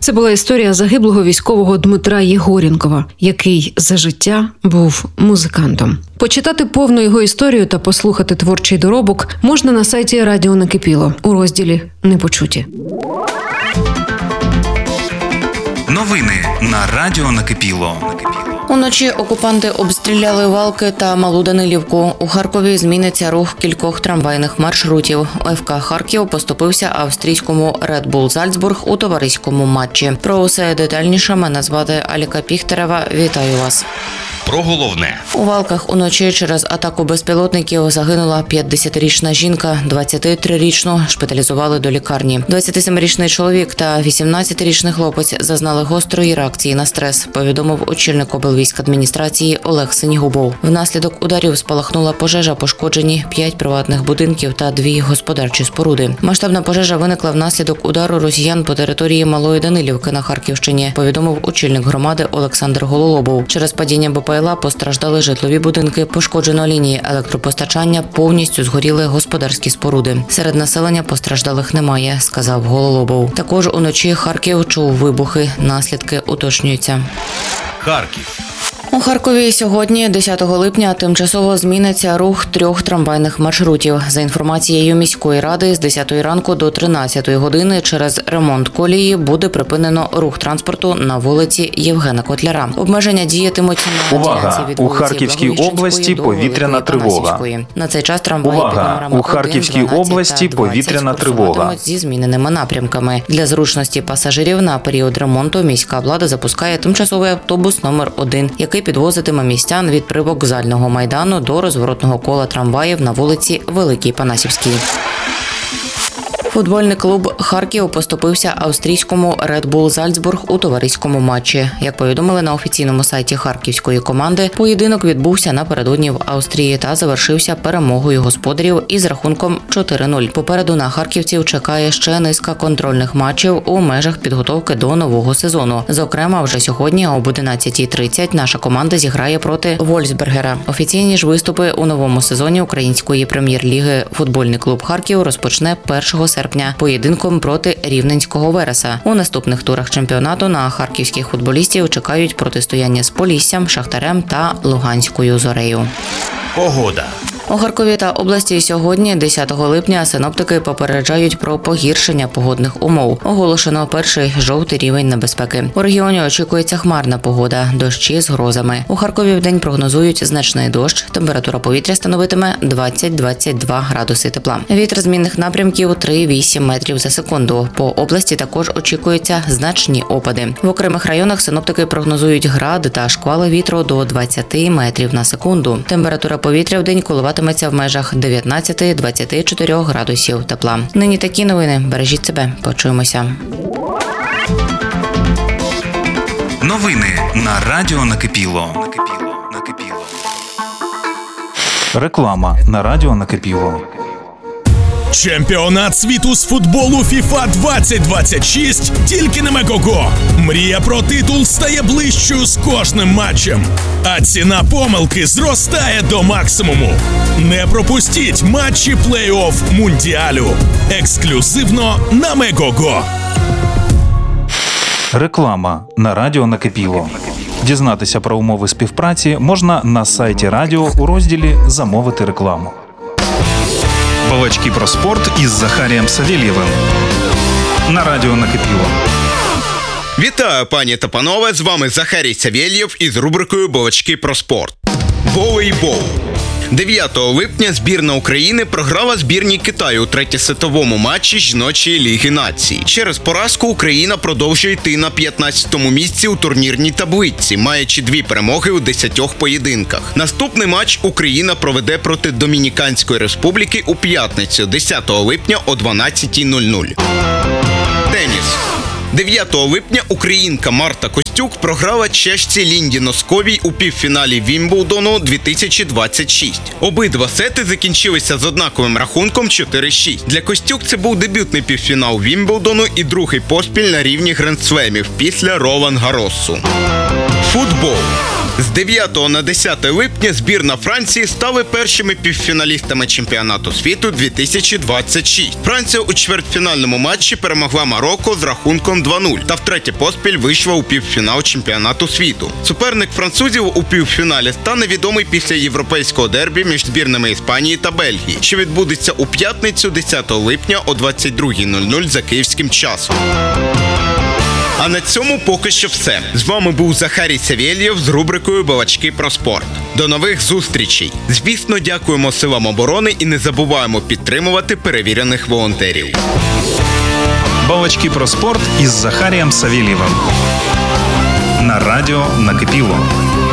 Це була історія загиблого військового Дмитра Єгорєнкова, який за життя був музикантом. Почитати повну його історію та послухати творчий доробок можна на сайті Радіо Накипіло у розділі «Непочуті». Новини на Радіо Накипіло. Уночі окупанти обстріляли Валки та Малу Данилівку. У Харкові зміниться рух кількох трамвайних маршрутів. ФК «Харків» поступився австрійському Red Bull Зальцбург у товариському матчі. Про усе детальніше мене звати Аліка Піхтерева. Вітаю вас. Про головне. У Валках уночі через атаку безпілотників загинула 50-річна жінка, 23-річну шпиталізували до лікарні. 27-річний чоловік та 18-річний хлопець зазнали гострої реакції на стрес, повідомив очільник облвійськадміністрації Олег Синігубов. Внаслідок ударів спалахнула пожежа, пошкоджені 5 приватних будинків та 2 господарчі споруди. Масштабна пожежа виникла внаслідок удару росіян по території Малої Данилівки на Харківщині, повідомив очільник громади Олександр Гололобов. Через падіння БПЛА постраждали житлові будинки, пошкоджено лінії електропостачання, повністю згоріли господарські споруди. Серед населення постраждалих немає, сказав Гололобов. Також уночі Харків чув вибухи, наслідки уточнюються. Харків. У Харкові сьогодні, 10 липня, тимчасово зміниться рух 3 трамвайних маршрутів. За інформацією міської ради, з 10 ранку до 13 години через ремонт колії буде припинено рух транспорту на вулиці Євгена Котляра. Обмеження діятимуть на ділянці від у Харківській області повітряна тривога. На цей час трамваї під номерами у Харківській області повітряна тривога. Зі зміненими напрямками. Для зручності пасажирів на період ремонту міська влада запускає тимчасовий автобус номер 1, який підвозитиме містян від привокзального майдану до розворотного кола трамваїв на вулиці Великій Панасівській. Футбольний клуб «Харків» поступився австрійському Red Bull Зальцбург у товариському матчі. Як повідомили на офіційному сайті харківської команди, поєдинок відбувся напередодні в Австрії та завершився перемогою господарів із рахунком 4-0. Попереду на харківців чекає ще низка контрольних матчів у межах підготовки до нового сезону. Зокрема, вже сьогодні об 11:30 наша команда зіграє проти Вольфсбергера. Офіційні ж виступи у новому сезоні української прем'єр-ліги футбольний клуб «Харків» розпочне 1 серпня поєдинком проти Рівненського Вереса. У наступних турах чемпіонату на харківських футболістів чекають протистояння з Поліссям, Шахтарем та Луганською Зорею. Погода. У Харкові та області сьогодні, 10 липня, синоптики попереджають про погіршення погодних умов. Оголошено перший жовтий рівень небезпеки. У регіоні очікується хмарна погода, дощі з грозами. У Харкові вдень прогнозують значний дощ, температура повітря становитиме 20-22 градуси тепла. Вітер змінних напрямків 3-8 метрів за секунду. По області також очікуються значні опади. В окремих районах синоптики прогнозують град та шквали вітру до 20 метрів на секунду. Температура повітря вдень коливатиметься в межах 19-24 градусів тепла. Нині такі новини. Бережіть себе. Почуємося. Новини на Радіо Накипіло. Реклама на Радіо Накипіло. Чемпіонат світу з футболу FIFA 2026 тільки на Мегого. Мрія про титул стає ближчою з кожним матчем, а ціна помилки зростає до максимуму. Не пропустіть матчі плей-офф Мундіалю. Ексклюзивно на Мегого. Реклама на Радіо Накипіло. Дізнатися про умови співпраці можна на сайті радіо у розділі «Замовити рекламу». Балачки про спорт із Захарієм Савєлєвим на Радіо Накипіло. Вітаю, пані та панове, з вами Захарій Савєлєв із рубрикою «Балачки про спорт». Волейбол. 9 липня збірна України програла збірній Китаю у третьосетовому матчі жіночої Ліги націй. Через поразку Україна продовжує йти на 15-му місці у турнірній таблиці, маючи 2 перемоги у 10 поєдинках. Наступний матч Україна проведе проти Домініканської Республіки у п'ятницю, 10 липня о 12:00. Теніс. 9 липня українка Марта Костюк програла чешці Лінді Носковій у півфіналі Вімблдону 2026. Обидва сети закінчилися з однаковим рахунком 4-6. Для Костюк це був дебютний півфінал Вімблдону і другий поспіль на рівні гранд-слемів після Ролан Гарросу. Футбол. З 9 на 10 липня збірна Франції стали першими півфіналістами чемпіонату світу 2026. Франція у чвертьфінальному матчі перемогла Марокко з рахунком 2-0 та втретє поспіль вийшла у півфінал чемпіонату світу. Суперник французів у півфіналі стане відомий після європейського дербі між збірними Іспанії та Бельгії, що відбудеться у п'ятницю 10 липня о 22:00 за київським часом. А на цьому поки що все. З вами був Захарій Савєлєв з рубрикою «Балачки про спорт». До нових зустрічей! Звісно, дякуємо силам оборони і не забуваємо підтримувати перевірених волонтерів. Балачки про спорт із Захарієм Савєлєвим. На радіо «Накипіло».